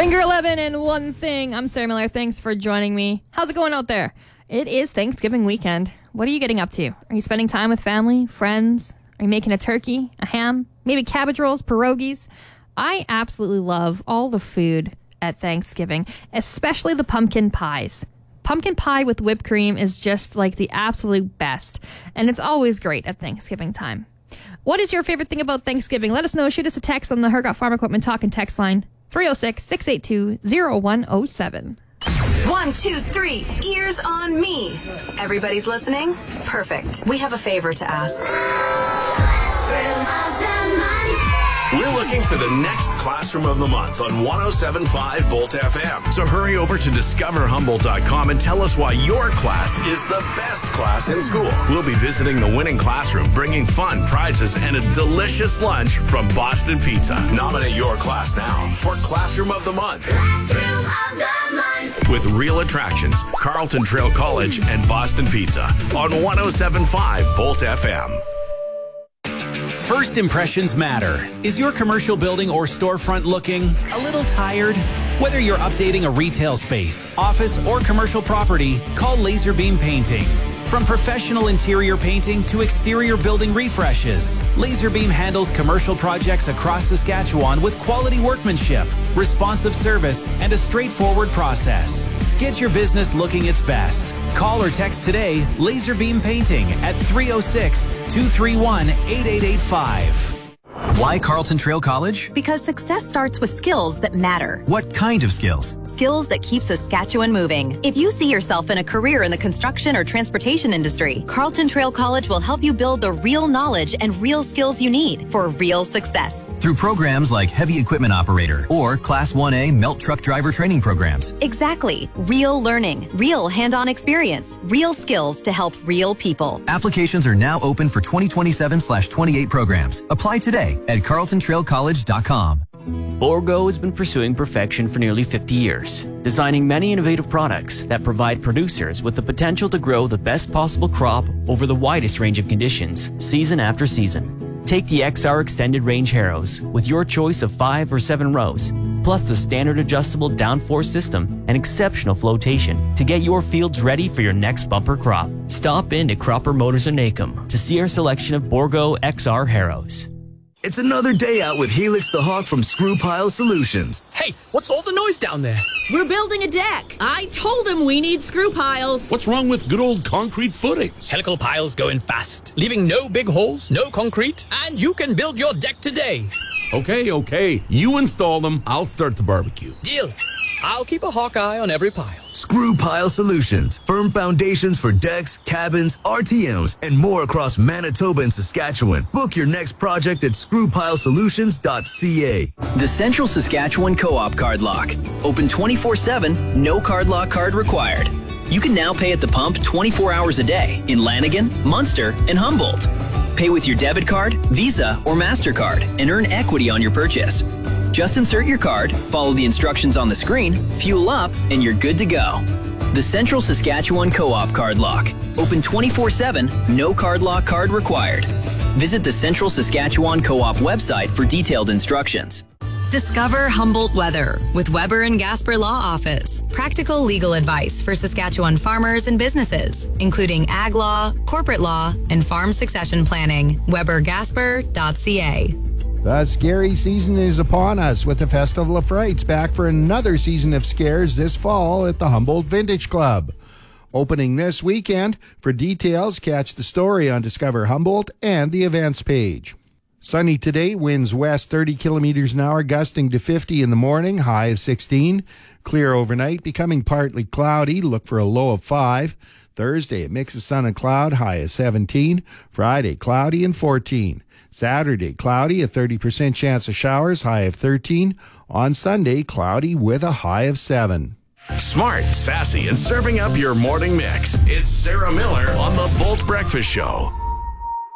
Finger 11 and one thing. I'm Sarah Miller. Thanks for joining me. How's it going out there? It is Thanksgiving weekend. What are you getting up to? Are you spending time with family, friends? Are you making a turkey, a ham, maybe cabbage rolls, pierogies? I absolutely love all the food at Thanksgiving, especially the pumpkin pies. Pumpkin pie with whipped cream is just like the absolute best, and it's always great at Thanksgiving time. What is your favorite thing about Thanksgiving? Let us know. Shoot us a text on the Hergot Farm Equipment Talk and Text line 306-682-0107. 1, 2, 3, ears on me. Everybody's listening? Perfect. We have a favor to ask. We're looking for the next Classroom of the Month on 107.5 Bolt FM. So hurry over to discoverhumboldt.com and tell us why your class is the best class in school. We'll be visiting the winning classroom, bringing fun, prizes, and a delicious lunch from Boston Pizza. Nominate your class now for Classroom of the Month. Classroom of the Month. With real attractions, Carlton Trail College and Boston Pizza on 107.5 Bolt FM. First impressions matter. Is your commercial building or storefront looking a little tired? Whether you're updating a retail space, office, or commercial property, call Laserbeam Painting. From professional interior painting to exterior building refreshes, Laserbeam handles commercial projects across Saskatchewan with quality workmanship, responsive service, and a straightforward process. Get your business looking its best. Call or text today Laserbeam Painting at 306-231-8885. Why Carlton Trail College? Because success starts with skills that matter. What kind of skills? Skills that keep Saskatchewan moving. If you see yourself in a career in the construction or transportation industry, Carlton Trail College will help you build the real knowledge and real skills you need for real success. Through programs like Heavy Equipment Operator or Class 1A Melt Truck Driver training programs. Exactly. Real learning, real hand-on experience, real skills to help real people. Applications are now open for 2027/28 programs. Apply today at carltontrailcollege.com. Bourgault has been pursuing perfection for nearly 50 years, designing many innovative products that provide producers with the potential to grow the best possible crop over the widest range of conditions, season after season. Take the XR Extended Range Harrows with your choice of 5 or 7 rows, plus the standard adjustable downforce system and exceptional flotation to get your fields ready for your next bumper crop. Stop in to Cropper Motors in Nacum to see our selection of Bourgault XR Harrows. It's another day out with Helix the Hawk from Screw Pile Solutions. Hey, what's all the noise down there? We're building a deck. I told him we need screw piles. What's wrong with good old concrete footings? Helical piles go in fast, leaving no big holes, no concrete, and you can build your deck today. Okay. You install them, I'll start the barbecue. Deal. I'll keep a hawk eye on every pile. Screw Pile Solutions. Firm foundations for decks, cabins, RTMs, and more across Manitoba and Saskatchewan. Book your next project at screwpilesolutions.ca. The Central Saskatchewan Co-op Card Lock. Open 24/7, no card lock card required. You can now pay at the pump 24 hours a day in Lanigan, Munster, and Humboldt. Pay with your debit card, Visa, or MasterCard and earn equity on your purchase. Just insert your card, follow the instructions on the screen, fuel up, and you're good to go. The Central Saskatchewan Co-op Card Lock. Open 24/7, no card lock card required. Visit the Central Saskatchewan Co-op website for detailed instructions. Discover Humboldt Weather with Weber and Gasper Law Office. Practical legal advice for Saskatchewan farmers and businesses, including ag law, corporate law, and farm succession planning. WeberGasper.ca. The scary season is upon us with the Festival of Frights back for another season of scares this fall at the Humboldt Vintage Club. Opening this weekend. For details, catch the story on Discover Humboldt and the events page. Sunny today, winds west 30 kilometers an hour, gusting to 50 in the morning, high of 16. Clear overnight, becoming partly cloudy, look for a low of 5. Thursday, a mix of sun and cloud, high of 17. Friday, cloudy and 14. Saturday, cloudy, a 30% chance of showers, high of 13. On Sunday, cloudy with a high of 7. Smart, sassy, and serving up your morning mix. It's Sarah Miller on the Bolt Breakfast Show.